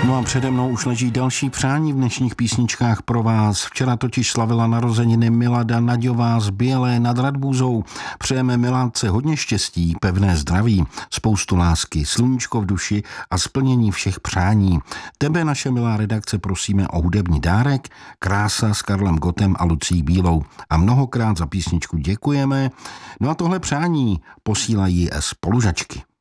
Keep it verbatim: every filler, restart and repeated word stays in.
No a přede mnou už leží další přání v dnešních písničkách pro vás. Včera totiž slavila narozeniny Milada Naďová z Bělé nad Radbůzou. Přejeme Miládce hodně štěstí, pevné zdraví, spoustu lásky, sluníčko v duši a splnění všech přání. Tebe, naše milá redakce, prosíme o hudební dárek, Krása s Karlem Gottem a Lucí Bílou. A mnohokrát za písničku děkujeme. No a tohle přání posílají spolužačky.